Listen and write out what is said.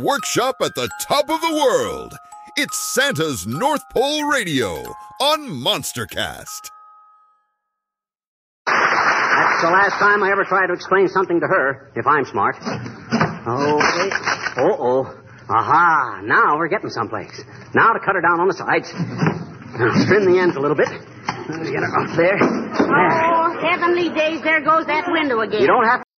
Workshop at the top of the world. It's Santa's North Pole Radio on MonsterCast. That's the last time I ever try to explain something to her, if I'm smart. Okay. Aha, now we're getting someplace. Now to cut her down on the sides. Now trim the ends a little bit. Get her up there. Oh, heavenly days, there goes that window again. You don't have